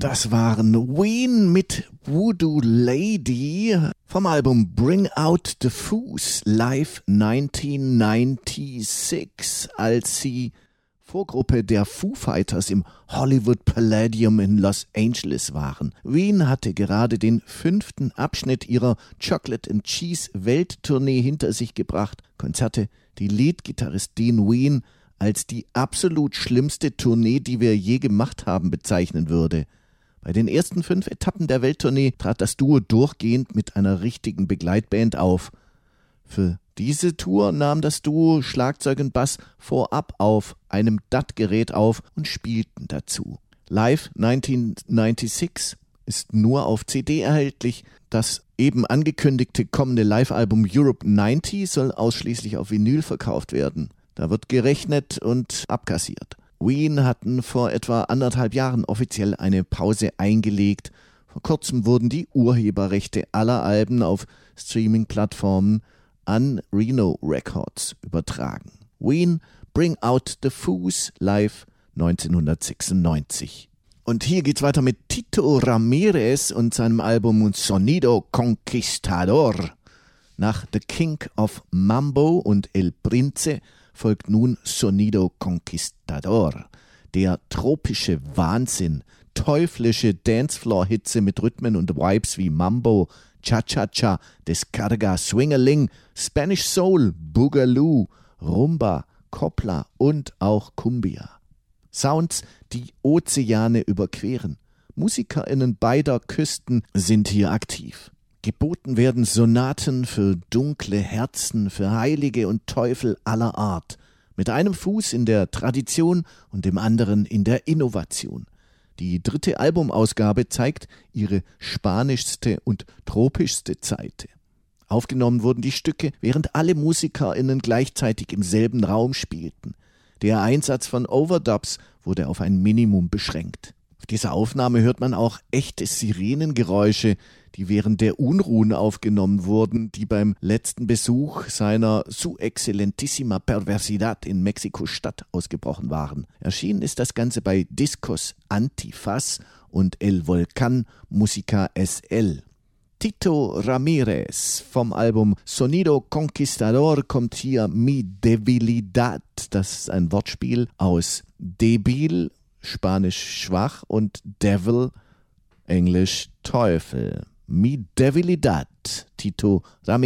Das waren Ween mit Voodoo Lady vom Album Bring Out the Foos live 1996, als sie Vorgruppe der Foo Fighters im Hollywood Palladium in Los Angeles waren. Ween hatte gerade den 5. Abschnitt ihrer Chocolate and Cheese Welttournee hinter sich gebracht. Konzerte, die Leadgitarrist Dean Ween als die absolut schlimmste Tournee, die wir je gemacht haben, bezeichnen würde. Bei den ersten 5 Etappen der Welttournee trat das Duo durchgehend mit einer richtigen Begleitband auf. Für diese Tour nahm das Duo Schlagzeug und Bass vorab auf einem DAT-Gerät auf und spielten dazu. Live 1996 ist nur auf CD erhältlich. Das eben angekündigte kommende Live-Album Europe 90 soll ausschließlich auf Vinyl verkauft werden. Da wird gerechnet und abkassiert. Ween hatten vor etwa 1,5 Jahren offiziell eine Pause eingelegt. Vor kurzem wurden die Urheberrechte aller Alben auf Streaming-Plattformen an Rhino Records übertragen. Ween, Bring Out the Foos live 1996. Und hier geht's weiter mit Tito Ramirez und seinem Album Sonido Conquistador. Nach The King of Mambo und El Prince folgt nun Sonido Conquistador. Der tropische Wahnsinn, teuflische Dancefloor-Hitze mit Rhythmen und Vibes wie Mambo, Cha-Cha-Cha, Descarga, Swingerling, Spanish Soul, Boogaloo, Rumba, Copla und auch Cumbia. Sounds, die Ozeane überqueren. MusikerInnen beider Küsten sind hier aktiv. Geboten werden Sonaten für dunkle Herzen, für Heilige und Teufel aller Art. Mit einem Fuß in der Tradition und dem anderen in der Innovation. Die 3. Albumausgabe zeigt ihre spanischste und tropischste Seite. Aufgenommen wurden die Stücke, während alle MusikerInnen gleichzeitig im selben Raum spielten. Der Einsatz von Overdubs wurde auf ein Minimum beschränkt. Auf dieser Aufnahme hört man auch echte Sirenengeräusche, die während der Unruhen aufgenommen wurden, die beim letzten Besuch seiner Su Excellentissima Perversidad in Mexiko-Stadt ausgebrochen waren. Erschienen ist das Ganze bei Discos Antifaz und El Volcán Música SL. Tito Ramirez vom Album Sonido Conquistador kommt hier Mi Debilidad. Das ist ein Wortspiel aus debil, Spanisch schwach, und Devil, Englisch Teufel. Mi Debilidad, Tito Ramirez.